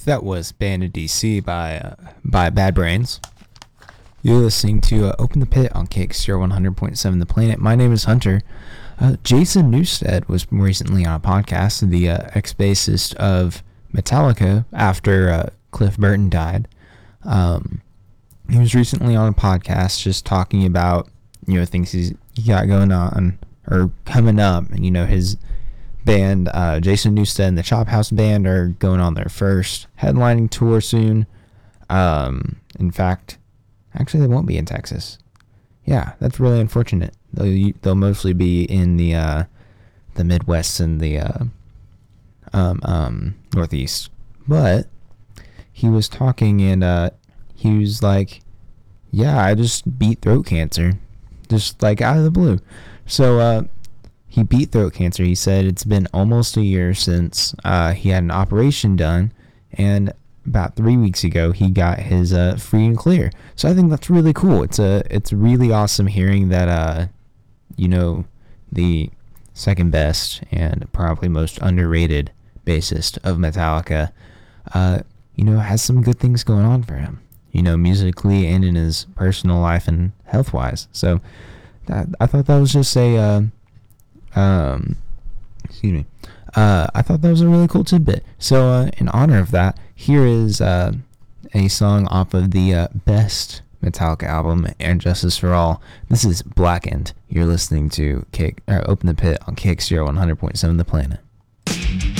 That was Band of DC by Bad Brains. You're listening to Open the Pit on KXR 100.7 The Planet. My name is Hunter. Jason Newsted was recently on a podcast, the ex-bassist of Metallica after Cliff Burton died. He was recently on a podcast just talking about, things he got going on or coming up. And, his band, Jason Newsted and the Chop House Band, are going on their first headlining tour soon. In fact, actually, they won't be in Texas. Yeah, that's really unfortunate. They'll mostly be in the Midwest and the Northeast. But he was talking and he was like, "Yeah, I just beat throat cancer, just like out of the blue." So he beat throat cancer. He said it's been almost a year since he had an operation done, and about 3 weeks ago he got his free and clear. So I think that's really cool. It's really awesome hearing that the second best and probably most underrated bassist of Metallica has some good things going on for him, musically and in his personal life and health wise. So I thought that was just I thought that was a really cool tidbit. So in honor of that, here is a song off of the best Metallica album, And Justice for All. This is Blackened. You're listening to Open the Pit on KXR 100.7 The Planet.